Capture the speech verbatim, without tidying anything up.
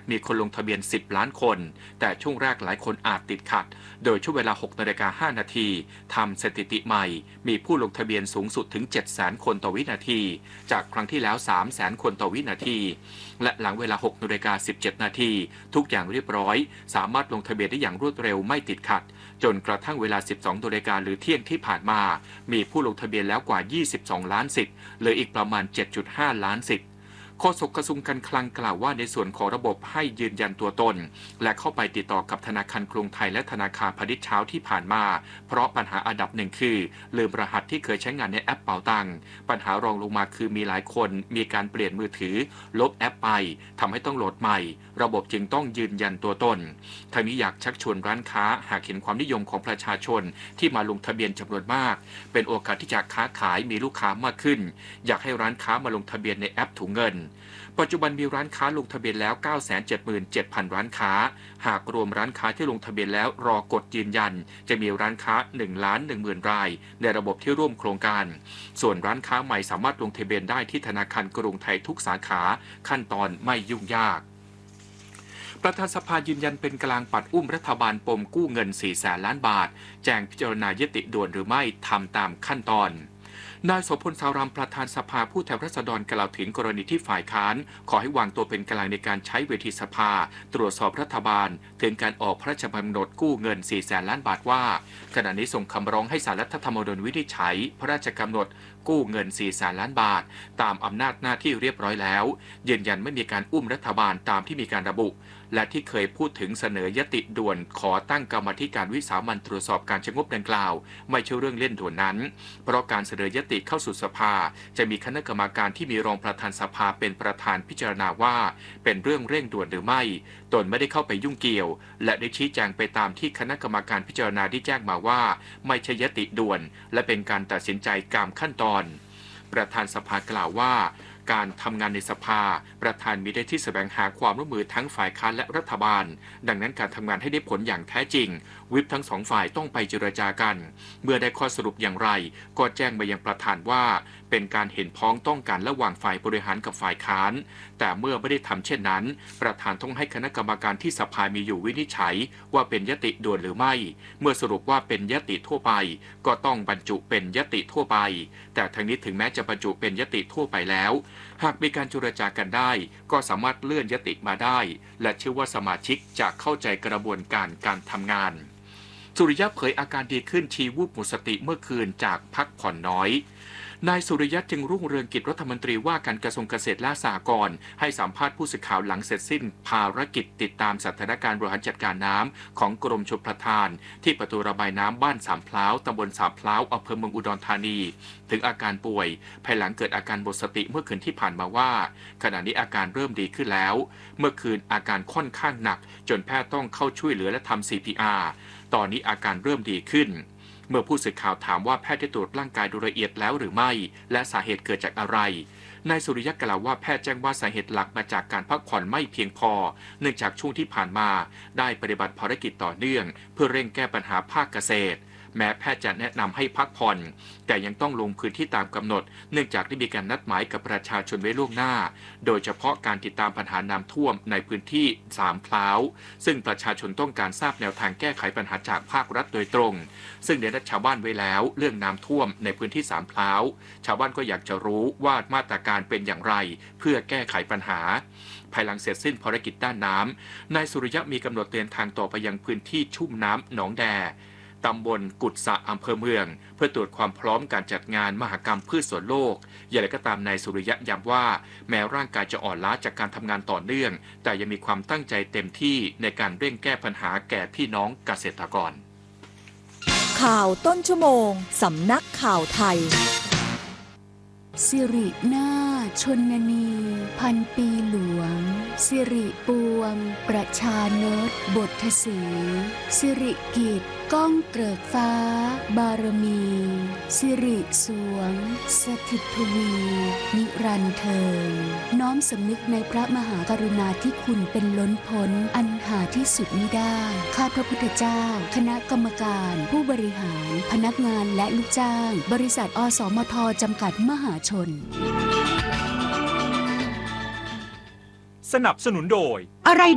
มีคนลงทะเบียนสิบล้านคนแต่ช่วงแรกหลายคนอาจติดขัดโดยช่วงเวลาหกนาฬิกาห้านาทีทำสถิติใหม่มีผู้ลงทะเบียนสูงสุดถึง เจ็ดแสนคนต่อวินาทีจากครั้งที่แล้ว สามแสนคนต่อวินาทีและหลังเวลาหกนาฬิกาสิบเจ็ดนาทีทุกอย่างเรียบร้อยสามารถลงทะเบียนได้อย่างรวดเร็วไม่ติดขัดจนกระทั่งเวลาสิบสองนาฬิกาหรือเที่ยงที่ผ่านมามีผู้ลงทะเบียนแล้วกว่ายี่สิบสองล้านสิทธิ์เหลืออีกประมาณ เจ็ดจุดห้าล้านสิทธิ์โฆษกกระทรวงการคลังกล่าวว่าในส่วนของระบบให้ยืนยันตัวตนและเข้าไปติดต่อกับธนาคารกรุงไทยและธนาคารพาณิชย์เช้าที่ผ่านมาเพราะปัญหาอันดับหนึ่งคือลืมรหัสที่เคยใช้งานในแอปเป๋าตังปัญหารองลงมาคือมีหลายคนมีการเปลี่ยนมือถือลบแอปไปทำให้ต้องโหลดใหม่ระบบจึงต้องยืนยันตัวตนทางนี้อยากชักชวนร้านค้าหากเห็นความนิยมของประชาชนที่มาลงทะเบียนจำนวนมากเป็นโอกาสที่จะค้าขายมีลูกค้ามากขึ้นอยากให้ร้านค้ามาลงทะเบียนในแอปถุงเงินปัจจุบันมีร้านค้าลงทะเบียนแล้ว เก้าแสนเจ็ดหมื่นเจ็ดพัน ร้านค้าหากรวมร้านค้าที่ลงทะเบียนแล้วรอกดยืนยันจะมีร้านค้า หนึ่งล้านหนึ่งหมื่น รายในระบบที่ร่วมโครงการส่วนร้านค้าใหม่สามารถลงทะเบียนได้ที่ธนาคารกรุงไทยทุกสาขาขั้นตอนไม่ยุ่งยากประธานสภายืนยันเป็นกลางปัดอุ้มรัฐบาลปมกู้เงิน สี่แสน ล้านบาทแจ้งพิจารณายติด่วนหรือไม่ทำตามขั้นตอนนายโสพลสารามประธานสภาผู้แทนราษฎรกล่าวถึงกรณีที่ฝ่ายค้านขอให้วางตัวเป็นกลางในการใช้เวทีสภาตรวจสอบรัฐบาลถึงการออกพระราชบัญญัติกู้เงิน สี่แสน ล้านบาทว่าขณะนี้ส่งคำร้องให้ศาลรัฐธรรมนูญวินิจฉัยพระราชกำหนดกู้เงิน สี่แสน ล้านบาทตามอำนาจหน้าที่เรียบร้อยแล้วยืนยันไม่มีการอุ้มรัฐบาลตามที่มีการระบุและที่เคยพูดถึงเสนอยติด่วนขอตั้งกรรมธิการวิสามัญตรวจสอบการใช้งบดังกล่าวไม่ใช่เรื่องเล่นด่วนนั้นเพราะการเสนอยติเข้าสู่สภาจะมีคณะกรรมการที่มีรองประธานสภาเป็นประธานพิจารณาว่าเป็นเรื่องเร่งด่วนหรือไม่ตนไม่ได้เข้าไปยุ่งเกี่ยวและได้ชี้แจงไปตามที่คณะกรรมการพิจารณาได้แจ้งมาว่าไม่ใช่ยติด่วนและเป็นการตัดสินใจตามขั้นตอนประธานสภากล่าวว่าการทำงานในสภาประธานมีได้ที่แสวงหาความร่วมมือทั้งฝ่ายค้านและรัฐบาลดังนั้นการทำงานให้ได้ผลอย่างแท้จริงวิปทั้งสองฝ่ายต้องไปเจรจากันเมื่อได้ข้อสรุปอย่างไรก็แจ้งไปยังประธานว่าเป็นการเห็นพ้องต้องกันระหว่างฝ่ายบริหารกับฝ่ายค้านแต่เมื่อไม่ได้ทำเช่นนั้นประธานต้องให้คณะกรรมการที่สภามีอยู่วินิจฉัยว่าเป็นยติด่วนหรือไม่เมื่อสรุปว่าเป็นยติทั่วไปก็ต้องบรรจุเป็นยติทั่วไปแต่ทั้งนี้ถึงแม้จะบรรจุเป็นยติทั่วไปแล้วหากมีการเจรจากันได้ก็สามารถเลื่อนยติมาได้และเชื่อว่าสมาชิกจะเข้าใจกระบวนการการทำงานสุริยะเผยอาการดีขึ้นชีวูบหมดสติเมื่อคืนจากพักผ่อนน้อยนายสุริยะจึงรุ่งเรืองกิจรัฐมนตรีว่าการกระทรวงเกษตรและสหกรณ์ให้สัมภาษณ์ผู้สื่อข่าวหลังเสร็จสิ้นภารกิจติดตามสถานการณ์บริหารจัดการน้ำของกรมชลประทานที่ประตูระบายน้ำบ้านสามพร้าวตำบลสามพร้าวอำเภอเมืองอุดรธานีถึงอาการป่วยภายหลังเกิดอาการหมดสติเมื่อคืนที่ผ่านมาว่าขณะนี้อาการเริ่มดีขึ้นแล้วเมื่อคืนอาการค่อนข้างหนักจนแพทย์ต้องเข้าช่วยเหลือและทำ ซี พี อาร์ ตอนนี้อาการเริ่มดีขึ้นเมื่อผู้สื่อข่าวถามว่าแพทย์ได้ตรวจร่างกายโดยละเอียดแล้วหรือไม่และสาเหตุเกิดจากอะไรนายสุริยะกล่าวว่าแพทย์แจ้งว่าสาเหตุหลักมาจากการพักผ่อนไม่เพียงพอเนื่องจากช่วงที่ผ่านมาได้ปฏิบัติภารกิจต่อเนื่องเพื่อเร่งแก้ปัญหาภาคเกษตรแม้แพทย์จะแนะนำให้พักผ่อนแต่ยังต้องลงพื้นที่ตามกำหนดเนื่องจากได้มีการนัดหมายกับประชาชนไว้ล่วงหน้าโดยเฉพาะการติดตามปัญหาน้ำท่วมในพื้นที่สามพร้าวซึ่งประชาชนต้องการทราบแนวทางแก้ไขปัญหาจากภาครัฐโดยตรงซึ่งได้นัดชาวบ้านไว้แล้วเรื่องน้ำท่วมในพื้นที่สามพร้าวชาวบ้านก็อยากจะรู้ว่ามาตรการเป็นอย่างไรเพื่อแก้ไขปัญหาภายหลังเสร็จสิ้นภารกิจด้านน้ำนายสุริยะมีกำหนดเดินทางต่อไปยังพื้นที่ชุ่มน้ำหนองแดตำบลกุดสะอำเภอเมืองเพื่อตรวจความพร้อมการจัดงานมหกรรมพืชสวนโลกอย่างไรก็ตามนายสุริยะย้ำว่าแม้ร่างกายจะอ่อนล้าจากการทำงานต่อเนื่องแต่ยังมีความตั้งใจเต็มที่ในการเร่งแก้ปัญหาแก่พี่น้องเกษตรกรข่าวต้นชั่วโมงสำนักข่าวไทยสิรินาถชนนีพันปีหลวงสิริปวงประชานตบทสีสิริกิจก้องเกริกฟ้าบารมีสิริสวงสถิตทวีนิรันดร์เทินน้อมสำนึกในพระมหากรุณาธิคุณเป็นล้นพ้นอันหาที่สุดมิได้ข้าพระพุทธเจ้าคณะกรรมการผู้บริหารพนักงานและลูกจ้างบริษัทอสมทจำกัดมหาชนสนับสนุนโดยอะไร